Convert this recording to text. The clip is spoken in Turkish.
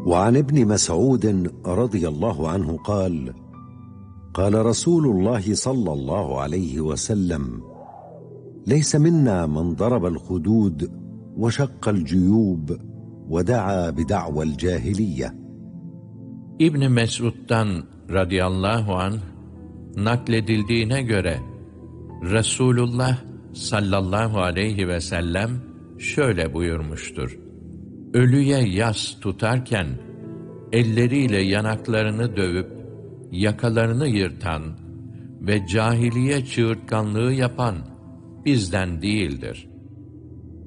وعن ابن مسعود رضي الله عنه قال: قال رسول الله صلى الله عليه وسلم: ليس منا من ضرب الخدود وشق الجيوب ودعا بدعوى الجاهلية. İbn Mesud'dan radıyallahu anh nakledildiğine göre Resulullah sallallahu aleyhi ve sellem şöyle buyurmuştur: Ölüye yas tutarken elleriyle yanaklarını dövüp yakalarını yırtan ve cahiliye çığırtkanlığı yapan bizden değildir.